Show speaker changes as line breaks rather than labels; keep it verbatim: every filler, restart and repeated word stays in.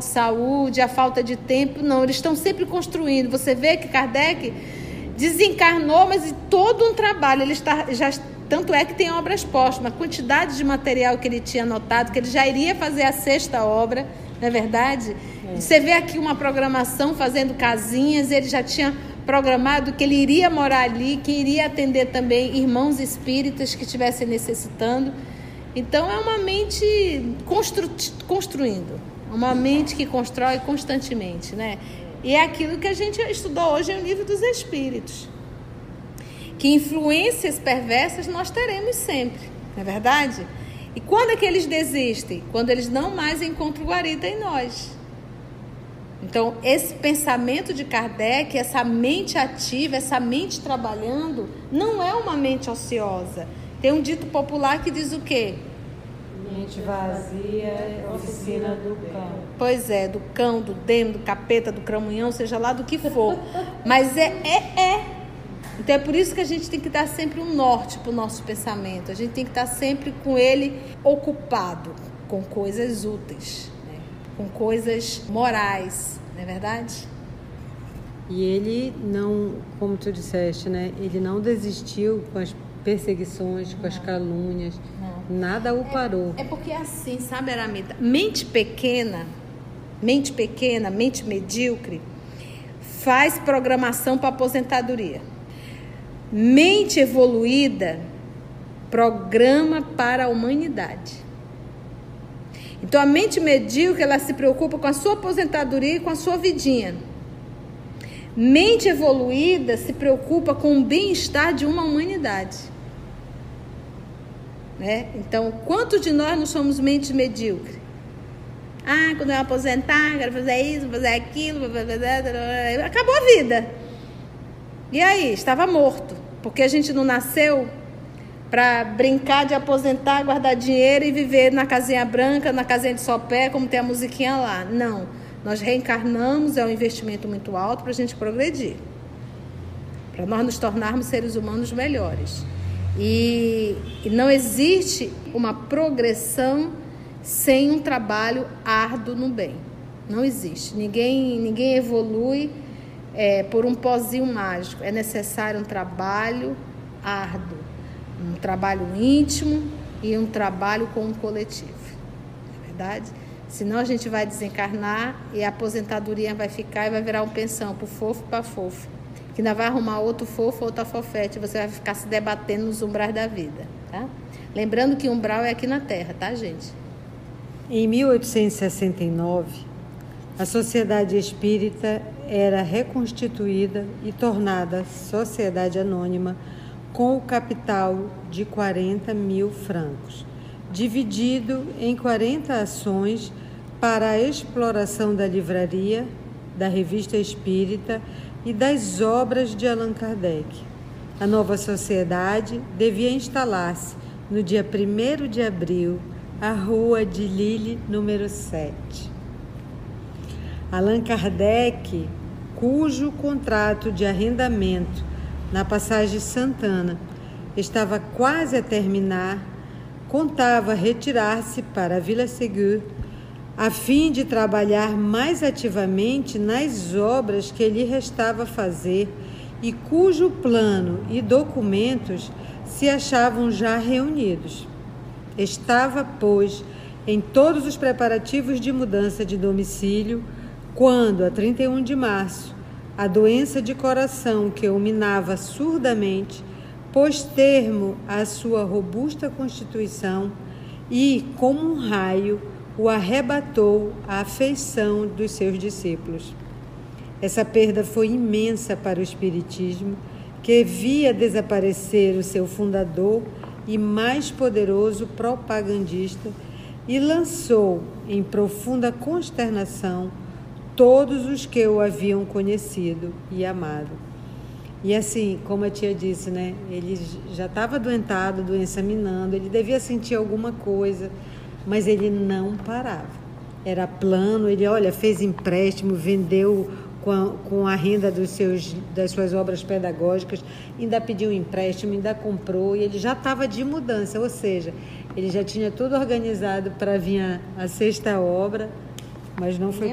de saúde, a falta de tempo. Não, eles estão sempre construindo. Você vê que Kardec desencarnou, mas em todo um trabalho. Ele está, já, tanto é que tem obras póstumas, a quantidade de material que ele tinha anotado, que ele já iria fazer a sexta obra, não é verdade? É. Você vê aqui uma programação fazendo casinhas, ele já tinha programado que ele iria morar ali, que iria atender também irmãos espíritas que estivessem necessitando. Então é uma mente constru, construindo, uma mente que constrói constantemente, né? E é aquilo que a gente estudou hoje no Livro dos Espíritos. Que influências perversas nós teremos sempre, não é verdade? E quando é que eles desistem? Quando eles não mais encontram guarida em nós. Então, esse pensamento de Kardec, essa mente ativa, essa mente trabalhando, não é uma mente ociosa. Tem um dito popular que diz o quê?
Mente vazia é oficina do cão.
Pois é, do cão, do demo, do capeta, do cramunhão, seja lá do que for. Mas é, é, é. Então é por isso que a gente tem que dar sempre um norte para o nosso pensamento. A gente tem que estar sempre com ele ocupado, com coisas úteis, né? Com coisas morais, não é verdade?
E ele não, como tu disseste, né? Ele não desistiu com as perseguições, com as calúnias, não. Nada o parou.
É, é porque é assim, sabe, Aramita? Mente pequena, mente pequena, mente medíocre, faz programação para aposentadoria. Mente evoluída programa para a humanidade. Então a mente medíocre, ela se preocupa com a sua aposentadoria e com a sua vidinha. Mente evoluída se preocupa com o bem-estar de uma humanidade. Né? Então, quantos de nós não somos mente medíocre? Ah, quando eu aposentar, quero fazer isso, fazer aquilo, acabou a vida. E aí? Estava morto. Porque a gente não nasceu para brincar de aposentar, guardar dinheiro e viver na casinha branca, na casinha de sopé, como tem a musiquinha lá. Não. Nós reencarnamos, é um investimento muito alto para a gente progredir. Para nós nos tornarmos seres humanos melhores. E, e não existe uma progressão sem um trabalho árduo no bem. Não existe. Ninguém, ninguém evolui é, por um pozinho mágico. É necessário um trabalho árduo, um trabalho íntimo e um trabalho com um coletivo. Não é verdade? Senão a gente vai desencarnar e a aposentadoria vai ficar e vai virar um pensão pro fofo para fofo. Que ainda vai arrumar outro fofo, outra fofete. Você vai ficar se debatendo nos umbrais da vida, tá? Lembrando que umbral é aqui na Terra, tá, gente?
Em mil oitocentos e sessenta e nove, a Sociedade Espírita era reconstituída e tornada Sociedade Anônima com o capital de quarenta mil francos, dividido em quarenta ações para a exploração da livraria, da Revista Espírita e das obras de Allan Kardec. A nova sociedade devia instalar-se no dia primeiro de abril, à Rua de Lille, número sete. Allan Kardec, cujo contrato de arrendamento na Passagem Santana estava quase a terminar, contava retirar-se para a Vila Ségur a fim de trabalhar mais ativamente nas obras que lhe restava fazer e cujo plano e documentos se achavam já reunidos. Estava, pois, em todos os preparativos de mudança de domicílio, quando, a trinta e um de março, a doença de coração que o minava surdamente pôs termo à sua robusta constituição e, como um raio, o arrebatou à afeição dos seus discípulos. Essa perda foi imensa para o Espiritismo, que via desaparecer o seu fundador e mais poderoso propagandista e lançou em profunda consternação todos os que o haviam conhecido e amado. E assim, como a tia disse, né? Ele já estava adoentado, doença minando, ele devia sentir alguma coisa, mas ele não parava. Era plano, ele, olha, fez empréstimo, vendeu com a, com a renda dos seus, das suas obras pedagógicas, ainda pediu empréstimo, ainda comprou, e ele já estava de mudança, ou seja, ele já tinha tudo organizado para vir a, a sexta obra, mas não foi